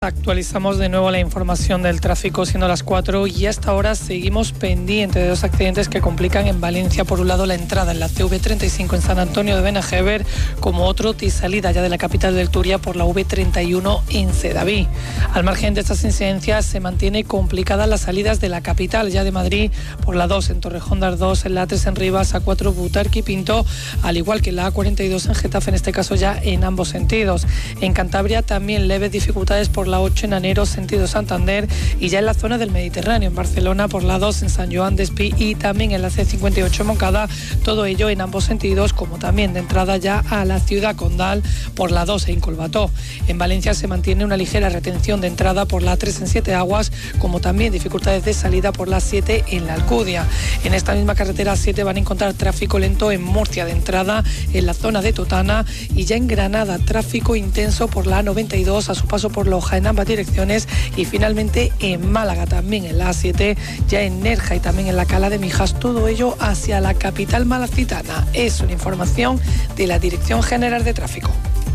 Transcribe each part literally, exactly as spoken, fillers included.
Actualizamos de nuevo la información del tráfico siendo las cuatro y hasta ahora seguimos pendientes de dos accidentes que complican en Valencia. Por un lado, la entrada en la C V treinta y cinco en San Antonio de Benajever, como otro y salida ya de la capital del Turia por la V treinta y uno en Sedaví. Al margen de estas incidencias, se mantiene complicada las salidas de la capital ya de Madrid por la dos en Torrejón de Ardoz, en la A tres en Rivas, A cuatro Butarque y Pinto, al igual que la A cuarenta y dos en Getafe, en este caso ya en ambos sentidos. En Cantabria también leves dificultades por la ocho en Anero, sentido Santander, y ya en la zona del Mediterráneo, en Barcelona por la dos en San Joan de Espí y también en la C cincuenta y ocho en Moncada, todo ello en ambos sentidos, como también de entrada ya a la ciudad condal por la dos en Colbató. En Valencia se mantiene una ligera retención de entrada por la A tres en Siete Aguas, como también dificultades de salida por la siete en la Alcudia. En esta misma carretera siete van a encontrar tráfico lento en Murcia de entrada, en la zona de Totana, y ya en Granada tráfico intenso por la A noventa y dos a su paso por Loja en ambas direcciones, y finalmente en Málaga también en la A siete, ya en Nerja y también en la Cala de Mijas, todo ello hacia la capital malacitana. Es una información de la Dirección General de Tráfico.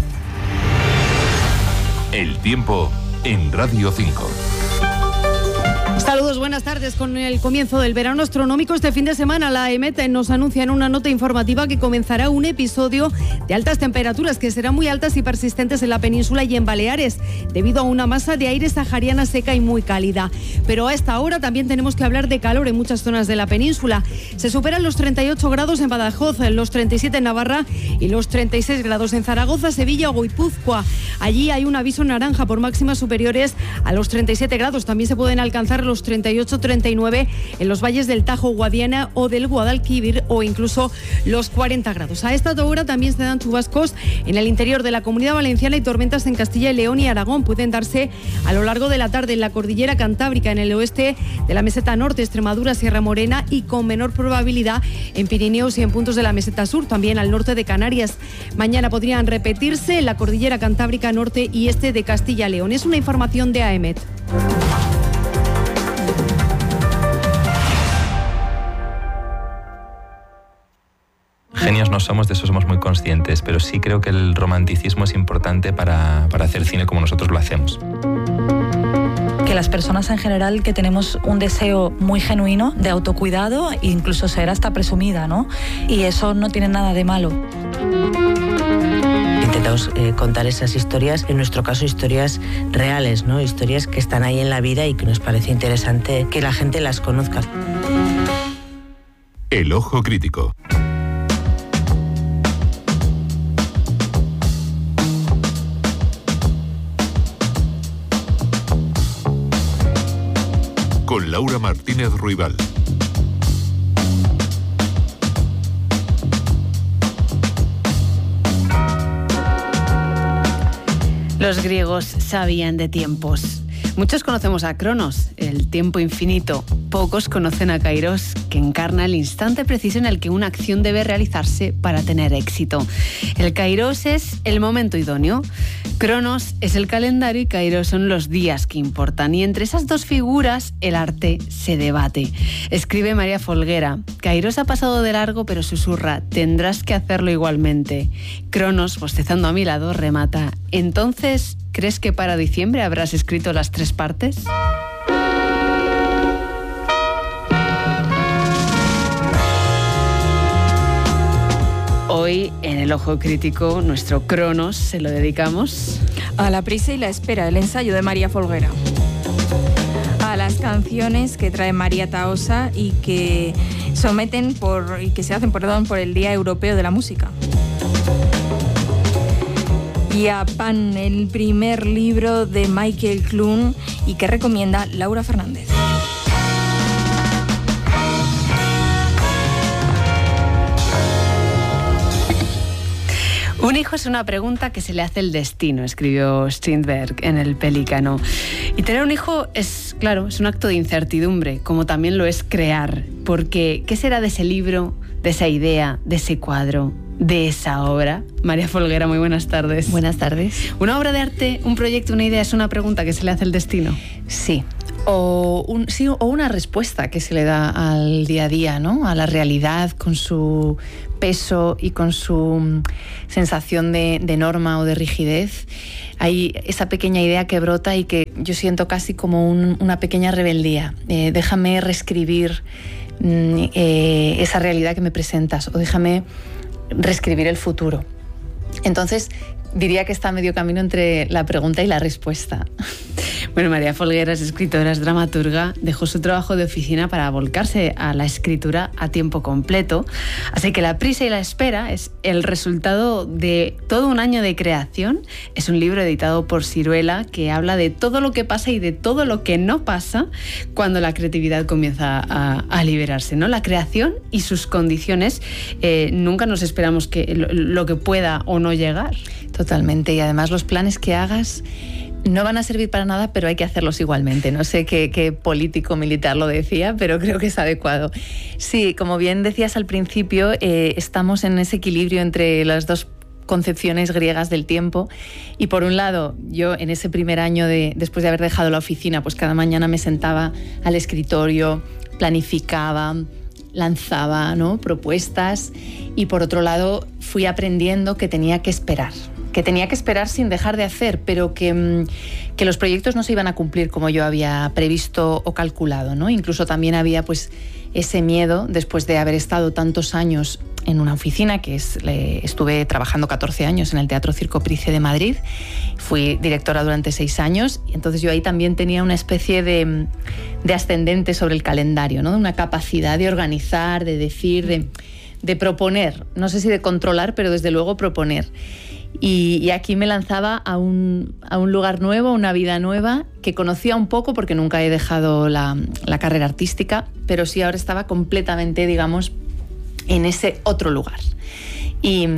El tiempo en Radio cinco. Saludos, buenas tardes. Con el comienzo del verano astronómico este fin de semana, la EMET nos anuncia en una nota informativa que comenzará un episodio de altas temperaturas que serán muy altas y persistentes en la península y en Baleares, debido a una masa de aire sahariana seca y muy cálida. Pero a esta hora también tenemos que hablar de calor en muchas zonas de la península. Se superan los treinta y ocho grados en Badajoz, los treinta y siete en Navarra y los treinta y seis grados en Zaragoza, Sevilla o Guipúzcoa. Allí hay un aviso naranja por máximas superiores a los treinta y siete grados. También se pueden alcanzar los treinta y ocho treinta y nueve en los valles del Tajo, Guadiana o del Guadalquivir, o incluso los cuarenta grados. A esta hora también se dan chubascos en el interior de la Comunidad Valenciana y tormentas en Castilla y León y Aragón. Pueden darse a lo largo de la tarde en la cordillera Cantábrica, en el oeste de la meseta norte, Extremadura, Sierra Morena, y con menor probabilidad en Pirineos y en puntos de la meseta sur, también al norte de Canarias. Mañana podrían repetirse en la cordillera Cantábrica norte y este de Castilla y León. Es una información de AEMET. Genios no somos, de eso somos muy conscientes, pero sí creo que el romanticismo es importante para, para hacer cine como nosotros lo hacemos. Que las personas en general que tenemos un deseo muy genuino de autocuidado e incluso ser hasta presumida, ¿no? Y eso no tiene nada de malo. Intentamos eh, contar esas historias, en nuestro caso historias reales, ¿no? Historias que están ahí en la vida y que nos parece interesante que la gente las conozca. El ojo crítico. Con Laura Martínez Ruibal. Los griegos sabían de tiempos. Muchos conocemos a Cronos, el tiempo infinito. Pocos conocen a Kairos, que encarna el instante preciso en el que una acción debe realizarse para tener éxito. El Kairos es el momento idóneo. Cronos es el calendario y Kairos son los días que importan. Y entre esas dos figuras, el arte se debate. Escribe María Folguera: Kairos ha pasado de largo, pero susurra: tendrás que hacerlo igualmente. Cronos, bostezando a mi lado, remata: entonces, ¿crees que para diciembre habrás escrito las tres partes? Hoy, en el Ojo Crítico, nuestro Cronos se lo dedicamos a la prisa y la espera, el ensayo de María Folguera. A las canciones que trae María Tahosa y que someten por y que se hacen, perdón, por el Día Europeo de la Música. Y a Pan, el primer libro de Michael Clune y que recomienda Laura Fernández. Un hijo es una pregunta que se le hace el destino, escribió Strindberg en El Pelícano. Y tener un hijo es, claro, es un acto de incertidumbre, como también lo es crear. Porque, ¿qué será de ese libro, de esa idea, de ese cuadro, de esa obra? María Folguera, muy buenas tardes. Buenas tardes. ¿Una obra de arte, un proyecto, una idea es una pregunta que se le hace el destino? Sí. o, un, sí, o una respuesta que se le da al día a día, ¿no? A la realidad, con su peso y con su sensación de, de norma o de rigidez. Hay esa pequeña idea que brota y que yo siento casi como un, una pequeña rebeldía. Eh, déjame reescribir mm, eh, esa realidad que me presentas, o déjame reescribir el futuro. Entonces, diría que está a medio camino entre la pregunta y la respuesta. Bueno, María Folguera es escritora, es dramaturga, dejó su trabajo de oficina para volcarse a la escritura a tiempo completo. Así que La prisa y la espera es el resultado de todo un año de creación. Es un libro editado por Siruela que habla de todo lo que pasa y de todo lo que no pasa cuando la creatividad comienza a, a liberarse, ¿no? La creación y sus condiciones, eh, nunca nos esperamos que lo, lo que pueda o no llegar. Totalmente, y además los planes que hagas no van a servir para nada, pero hay que hacerlos igualmente. No sé qué, qué político militar lo decía, pero creo que es adecuado. Sí, como bien decías al principio, eh, estamos en ese equilibrio entre las dos concepciones griegas del tiempo, y por un lado, yo en ese primer año de, después de haber dejado la oficina, pues cada mañana me sentaba al escritorio, planificaba, lanzaba, ¿no?, propuestas, y por otro lado fui aprendiendo que tenía que esperar. que tenía que esperar sin dejar de hacer, pero que, que los proyectos no se iban a cumplir como yo había previsto o calculado, ¿no? Incluso también había pues ese miedo, después de haber estado tantos años en una oficina, que es, le, estuve trabajando catorce años en el Teatro Circo Price de Madrid, fui directora durante seis años, y entonces yo ahí también tenía una especie de, de ascendente sobre el calendario, ¿no? Una capacidad de organizar, de decir, de, de proponer, no sé si de controlar, pero desde luego proponer. Y, y aquí me lanzaba a un, a un lugar nuevo, una vida nueva, que conocía un poco porque nunca he dejado la, la carrera artística, pero sí ahora estaba completamente, digamos, en ese otro lugar. Y,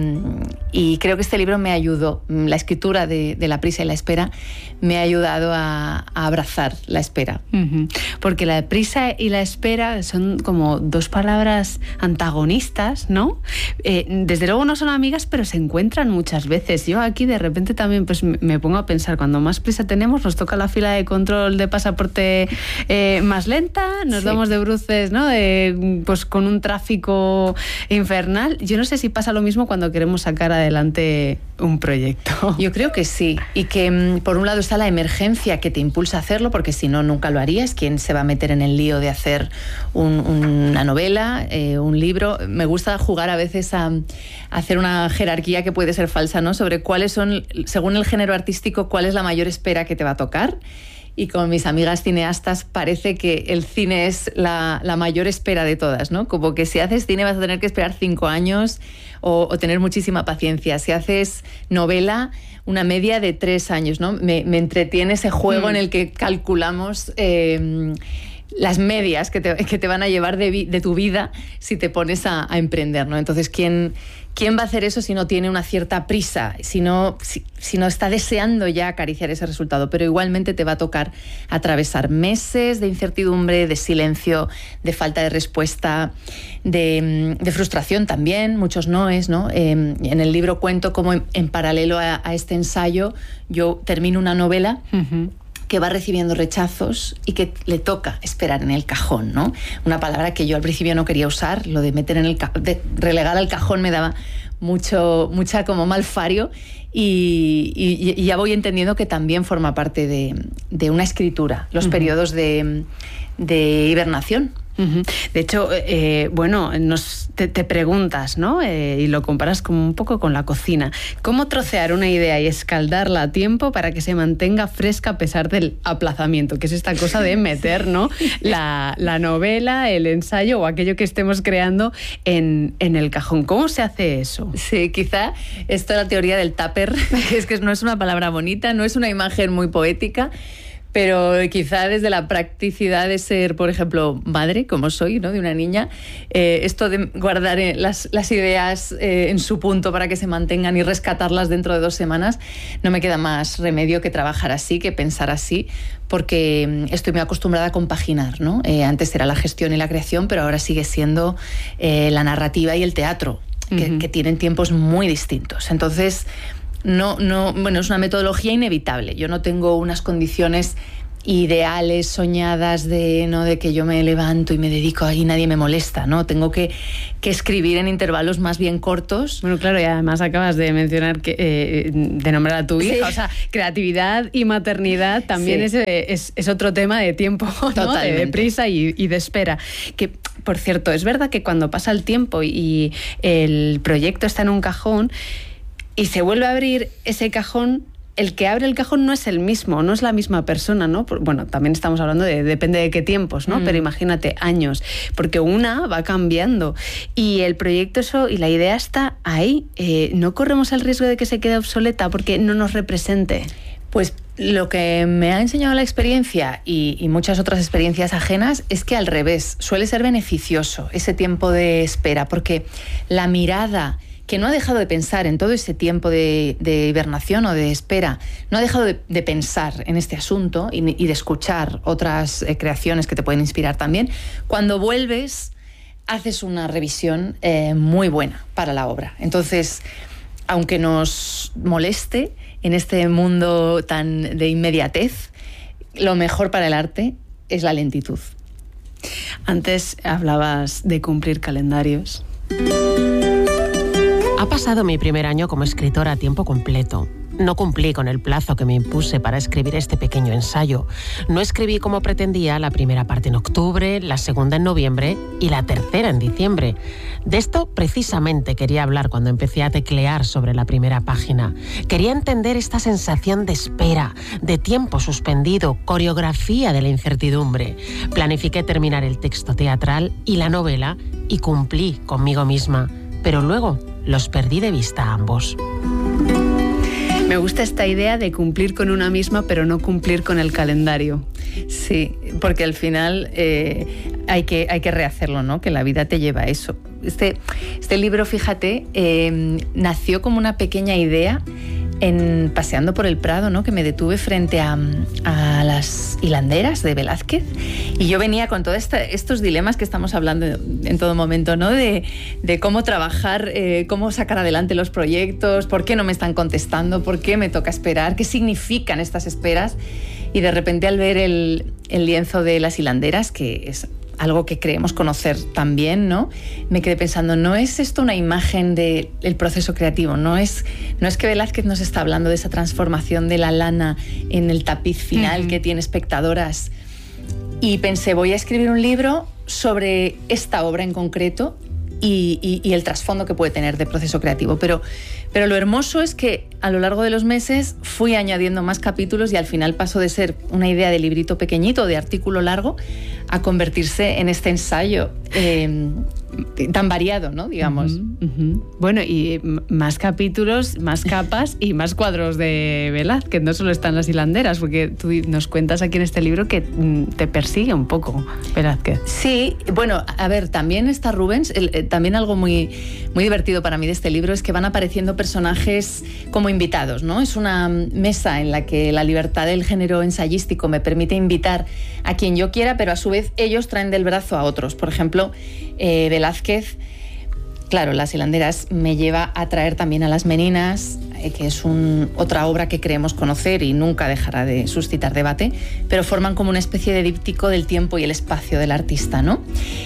y creo que este libro me ayudó, la escritura de, de La prisa y la espera me ha ayudado a, a abrazar la espera. Uh-huh. Porque la prisa y la espera son como dos palabras antagonistas, ¿no? Eh, desde luego no son amigas, pero se encuentran muchas veces. Yo aquí de repente también pues, me pongo a pensar, cuando más prisa tenemos, nos toca la fila de control de pasaporte eh, más lenta, nos sí. damos de bruces, ¿no? De, pues con un tráfico infernal. Yo no sé si pasa lo mismo cuando queremos sacar adelante un proyecto. Yo creo que sí, y que por un lado está la emergencia que te impulsa a hacerlo, porque si no, nunca lo harías. ¿Quién se va a meter en el lío de hacer un, una novela, eh, un libro? Me gusta jugar a veces a, a hacer una jerarquía que puede ser falsa, ¿no? Sobre cuáles son, según el género artístico, cuál es la mayor espera que te va a tocar. Y con mis amigas cineastas parece que el cine es la, la mayor espera de todas, ¿no? Como que si haces cine vas a tener que esperar cinco años o, o tener muchísima paciencia. Si haces novela, una media de tres años, ¿no? Me, me entretiene ese juego mm. en el que calculamos eh, las medias que te, que te van a llevar de, vi, de tu vida si te pones a, a emprender, ¿no? Entonces, ¿quién... ¿Quién va a hacer eso si no tiene una cierta prisa, si no, si, si no está deseando ya acariciar ese resultado? Pero igualmente te va a tocar atravesar meses de incertidumbre, de silencio, de falta de respuesta, de, de frustración también, muchos noes, ¿no? Eh, en el libro cuento cómo en, en paralelo a, a este ensayo yo termino una novela uh-huh. que va recibiendo rechazos y que le toca esperar en el cajón, ¿no? Una palabra que yo al principio no quería usar, lo de meter en el ca- de relegar al cajón me daba mucho, mucha como malfario, y, y, y ya voy entendiendo que también forma parte de, de una escritura, los uh-huh. periodos de, de hibernación. Uh-huh. De hecho, eh, bueno, nos, te, te preguntas, ¿no? Eh, y lo comparas como un poco con la cocina. ¿Cómo trocear una idea y escaldarla a tiempo para que se mantenga fresca a pesar del aplazamiento? Que es esta cosa de meter, ¿no? la, la novela, el ensayo o aquello que estemos creando en, en el cajón. ¿Cómo se hace eso? Sí, quizá esto es la teoría del tupper, que es que no es una palabra bonita, no es una imagen muy poética, pero quizá desde la practicidad de ser, por ejemplo, madre, como soy, ¿no? De una niña, eh, esto de guardar las, las ideas eh, en su punto para que se mantengan y rescatarlas dentro de dos semanas, no me queda más remedio que trabajar así, que pensar así, porque estoy muy acostumbrada a compaginar, ¿no? Eh, antes era la gestión y la creación, pero ahora sigue siendo eh, la narrativa y el teatro, que, uh-huh. que tienen tiempos muy distintos. Entonces... No, no, bueno, es una metodología inevitable. Yo no tengo unas condiciones ideales soñadas de, ¿no?, de que yo me levanto y me dedico ahí, nadie me molesta, ¿no? Tengo que, que escribir en intervalos más bien cortos. Bueno, claro, y además acabas de mencionar que eh, de nombrar a tu hija, sí. O sea, creatividad y maternidad también sí. es, es, es otro tema de tiempo, ¿no? Totalmente. De, de prisa y, y de espera. Que, por cierto, es verdad que cuando pasa el tiempo y el proyecto está en un cajón y se vuelve a abrir ese cajón, el que abre el cajón no es el mismo, no es la misma persona, ¿no? Bueno, también estamos hablando de, depende de qué tiempos, ¿no? Mm. Pero imagínate, años, porque una va cambiando y el proyecto eso y la idea está ahí. Eh, ¿no corremos el riesgo de que se quede obsoleta porque no nos represente? Pues lo que me ha enseñado la experiencia y, y muchas otras experiencias ajenas es que al revés, suele ser beneficioso ese tiempo de espera, porque la mirada que no ha dejado de pensar en todo ese tiempo de, de hibernación o de espera, no ha dejado de, de pensar en este asunto y, y de escuchar otras eh, creaciones que te pueden inspirar también, cuando vuelves haces una revisión eh, muy buena para la obra. Entonces, aunque nos moleste en este mundo tan de inmediatez, lo mejor para el arte es la lentitud. Antes hablabas de cumplir calendarios. Ha pasado mi primer año como escritora a tiempo completo. No cumplí con el plazo que me impuse para escribir este pequeño ensayo. No escribí como pretendía la primera parte en octubre, la segunda en noviembre y la tercera en diciembre. De esto precisamente quería hablar cuando empecé a teclear sobre la primera página. Quería entender esta sensación de espera, de tiempo suspendido, coreografía de la incertidumbre. Planifiqué terminar el texto teatral y la novela y cumplí conmigo misma. Pero luego los perdí de vista a ambos. Me gusta esta idea de cumplir con una misma, pero no cumplir con el calendario. Sí, porque al final eh, hay que, hay que rehacerlo, ¿no? Que la vida te lleva a eso. Este, este libro, fíjate, eh, nació como una pequeña idea en paseando por el Prado, ¿no? Que me detuve frente a, a las hilanderas de Velázquez y yo venía con todos este, estos dilemas que estamos hablando en todo momento, ¿no? De, de cómo trabajar, eh, cómo sacar adelante los proyectos, por qué no me están contestando, por qué me toca esperar, qué significan estas esperas. Y de repente al ver el, el lienzo de las hilanderas, que es algo que creemos conocer también, ¿no? Me quedé pensando, ¿no es esto una imagen del proceso creativo? ¿No es, no es que Velázquez nos está hablando de esa transformación de la lana en el tapiz final uh-huh. que tiene espectadoras? Y pensé, voy a escribir un libro sobre esta obra en concreto y, y, y el trasfondo que puede tener de proceso creativo. Pero, pero lo hermoso es que a lo largo de los meses fui añadiendo más capítulos y al final pasó de ser una idea de librito pequeñito, de artículo largo, a convertirse en este ensayo eh, tan variado, ¿no? Digamos. Uh-huh, uh-huh. Bueno, y más capítulos, más capas y más cuadros de Velázquez, no solo están las hilanderas, porque tú nos cuentas aquí en este libro que te persigue un poco Velázquez. Sí, bueno, a ver, también está Rubens, el, eh, también algo muy, muy divertido para mí de este libro es que van apareciendo personajes como invitados, ¿no? Es una mesa en la que la libertad del género ensayístico me permite invitar a quien yo quiera, pero a su vez ellos traen del brazo a otros. Por ejemplo, eh, Velázquez, claro, Las hilanderas me lleva a traer también a Las meninas, eh, que es un, otra obra que creemos conocer y nunca dejará de suscitar debate, pero forman como una especie de díptico del tiempo y el espacio del artista, ¿no?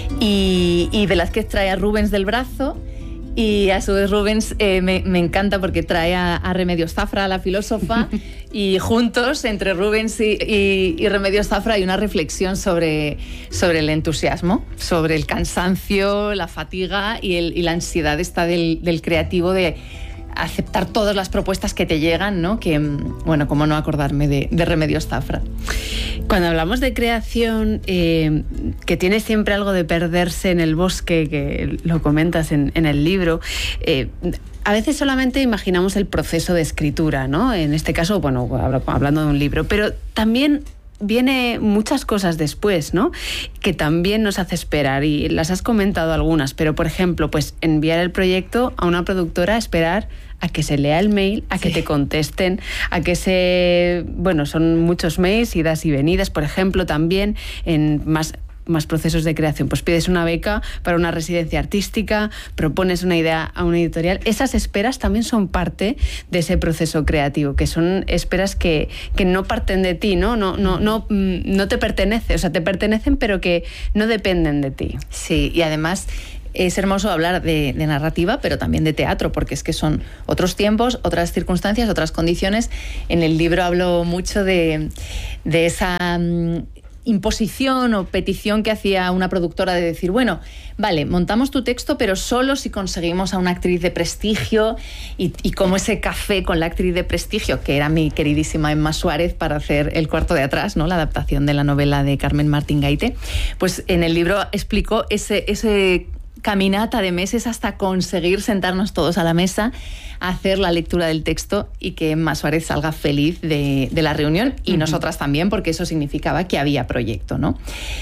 Y, y Velázquez trae a Rubens del brazo. Y a su vez Rubens eh, me, me encanta porque trae a, a Remedios Zafra, la filósofa, y juntos, entre Rubens y, y, y Remedios Zafra, hay una reflexión sobre, sobre el entusiasmo, sobre el cansancio, la fatiga y, el, y la ansiedad esta del, del creativo de aceptar todas las propuestas que te llegan, ¿no? Que, bueno, cómo no acordarme de, de Remedios Zafra. Cuando hablamos de creación, eh, que tiene siempre algo de perderse en el bosque, que lo comentas en, en el libro, eh, a veces solamente imaginamos el proceso de escritura, ¿no? En este caso, bueno, hablando de un libro, pero también viene muchas cosas después, ¿no? Que también nos hace esperar y las has comentado algunas, pero por ejemplo, pues enviar el proyecto a una productora, esperar a que se lea el mail, a que sí. te contesten, a que se... Bueno, son muchos mails, idas y venidas, por ejemplo, también en más... más procesos de creación. Pues pides una beca para una residencia artística, propones una idea a una editorial. Esas esperas también son parte de ese proceso creativo, que son esperas que, que no parten de ti, ¿no? No, no, no, no te pertenecen, o sea, te pertenecen, pero que no dependen de ti. Sí, y además es hermoso hablar de, de narrativa, pero también de teatro, porque es que son otros tiempos, otras circunstancias, otras condiciones. En el libro hablo mucho de, de esa um, imposición o petición que hacía una productora de decir, bueno, vale, montamos tu texto, pero solo si conseguimos a una actriz de prestigio, y, y como ese café con la actriz de prestigio, que era mi queridísima Emma Suárez, para hacer El cuarto de atrás, ¿no? La adaptación de la novela de Carmen Martín Gaite. Pues en el libro explico ese... ese caminata de meses hasta conseguir sentarnos todos a la mesa, hacer la lectura del texto y que Emma Suárez salga feliz de, de la reunión, y uh-huh. nosotras también, porque eso significaba que había proyecto, ¿no?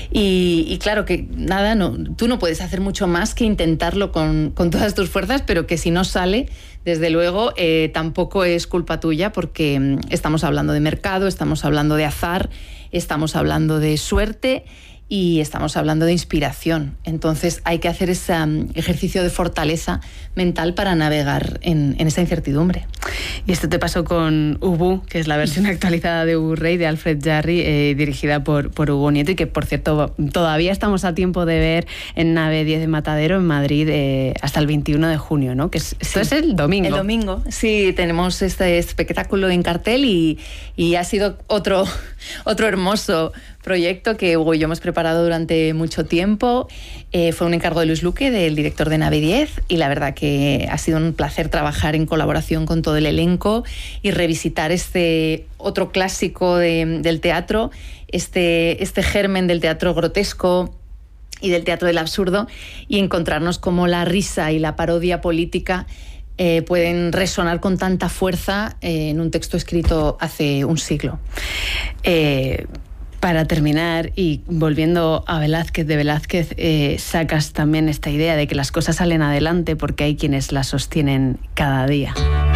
Y, y claro que nada, no, tú no puedes hacer mucho más que intentarlo con, con todas tus fuerzas, pero que si no sale, desde luego eh, tampoco es culpa tuya, porque estamos hablando de mercado, estamos hablando de azar, estamos hablando de suerte y estamos hablando de inspiración. Entonces hay que hacer ese um, ejercicio de fortaleza mental para navegar en, en esa incertidumbre. Y esto te pasó con Ubu, que es la versión actualizada de Ubu Rey, de Alfred Jarry, eh, dirigida por, por Hugo Nieto, y que, por cierto, todavía estamos a tiempo de ver en Nave diez de Matadero, en Madrid, eh, hasta el veintiuno de junio, ¿no? Que es, esto sí. es el domingo. El domingo, sí, tenemos este espectáculo en cartel, y, y ha sido otro, otro hermoso proyecto que Hugo y yo hemos preparado durante mucho tiempo. Eh, fue un encargo de Luis Luque, del director de Nave diez, y la verdad que ha sido un placer trabajar en colaboración con todo el elenco y revisitar este otro clásico de, del teatro, este, este germen del teatro grotesco y del teatro del absurdo, y encontrarnos cómo la risa y la parodia política eh, pueden resonar con tanta fuerza eh, en un texto escrito hace un siglo. Eh... Para terminar, y volviendo a Velázquez, de Velázquez eh, sacas también esta idea de que las cosas salen adelante porque hay quienes las sostienen cada día.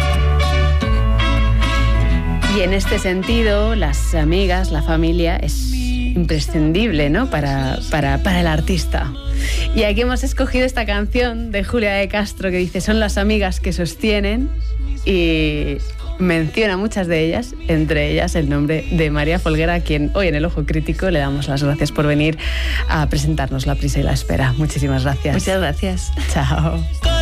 Y en este sentido, las amigas, la familia es imprescindible, ¿no? Para, para, para el artista. Y aquí hemos escogido esta canción de Julia de Castro que dice: son las amigas que sostienen, y menciona muchas de ellas, entre ellas el nombre de María Folguera, a quien hoy en El Ojo Crítico le damos las gracias por venir a presentarnos La prisa y la espera. Muchísimas gracias. Muchas gracias. Chao.